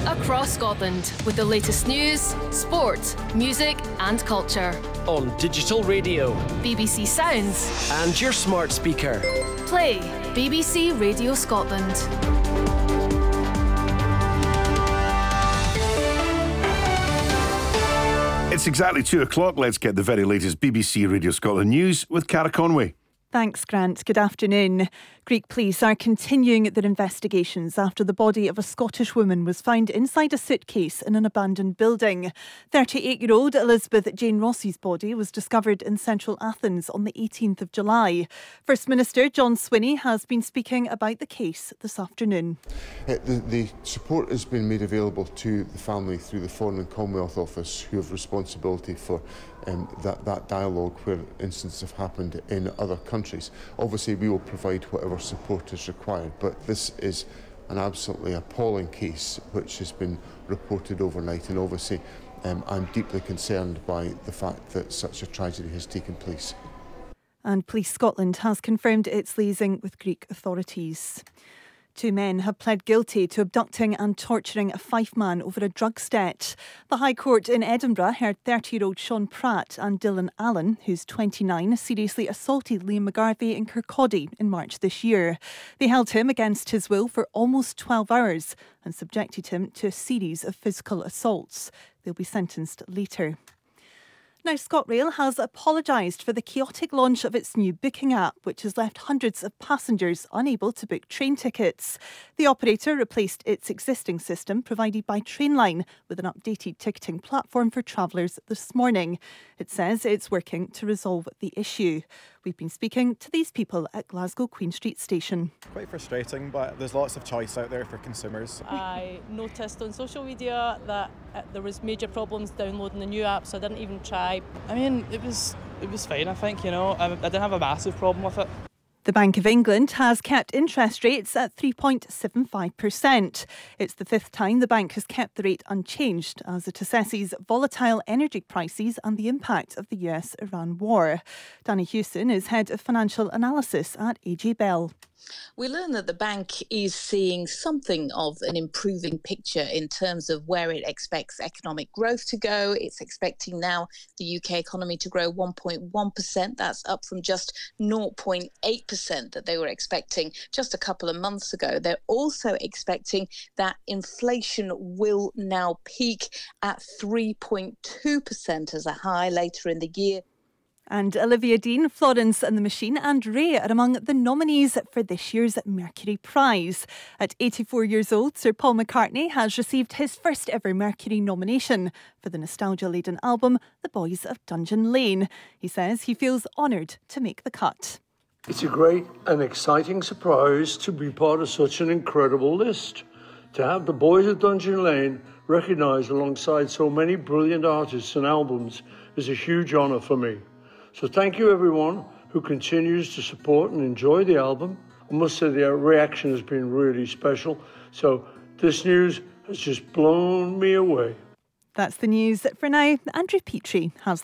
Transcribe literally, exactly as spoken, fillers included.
across Scotland with the latest news, sport, music and culture. On digital radio, B B C Sounds and your smart speaker. Play B B C Radio Scotland. It's exactly two o'clock. Let's get the very latest B B C Radio Scotland news with Cara Conway. Thanks, Grant. Good afternoon. Greek police are continuing their investigations after the body of a Scottish woman was found inside a suitcase in an abandoned building. thirty-eight-year-old Elizabeth Jane Ross's body was discovered in central Athens on the eighteenth of July. First Minister John Swinney has been speaking about the case this afternoon. Uh, the, the support has been made available to the family through the Foreign and Commonwealth Office, who have responsibility for um, that, that dialogue where incidents have happened in other countries. Obviously, we will provide whatever support is required, but this is an absolutely appalling case which has been reported overnight, and obviously um, I'm deeply concerned by the fact that such a tragedy has taken place. And Police Scotland has confirmed it's liaising with Greek authorities. Two men have pled guilty to abducting and torturing a Fife man over a drugs debt. The High Court in Edinburgh heard thirty-year-old Sean Pratt and Dylan Allen, who's twenty-nine, seriously assaulted Liam McGarvey in Kirkcaldy in March this year. They held him against his will for almost twelve hours and subjected him to a series of physical assaults. They'll be sentenced later. Now, ScotRail has apologised for the chaotic launch of its new booking app, which has left hundreds of passengers unable to book train tickets. The operator replaced its existing system provided by Trainline with an updated ticketing platform for travellers this morning. It says it's working to resolve the issue. We've been speaking to these people at Glasgow Queen Street Station. Quite frustrating, but there's lots of choice out there for consumers. I noticed on social media that uh, there was major problems downloading the new app, so I didn't even try. I mean, it was it was fine, I think, you know. I, I didn't have a massive problem with it. The Bank of England has kept interest rates at three point seven five percent. It's the fifth time the bank has kept the rate unchanged as it assesses volatile energy prices and the impact of the U S Iran war. Danny Hewson is head of financial analysis at A J Bell. We learned that the bank is seeing something of an improving picture in terms of where it expects economic growth to go. It's expecting now the U K economy to grow one point one percent. That's up from just zero point eight percent that they were expecting just a couple of months ago. They're also expecting that inflation will now peak at three point two percent as a high later in the year. And Olivia Dean, Florence and the Machine and Ray are among the nominees for this year's Mercury Prize. At eighty-four years old, Sir Paul McCartney has received his first ever Mercury nomination for the nostalgia-laden album The Boys of Dungeon Lane. He says he feels honoured to make the cut. It's a great and exciting surprise to be part of such an incredible list. To have The Boys of Dungeon Lane recognised alongside so many brilliant artists and albums is a huge honour for me. So thank you everyone who continues to support and enjoy the album. I must say the reaction has been really special. So this news has just blown me away. That's the news for now. Andrew Petrie has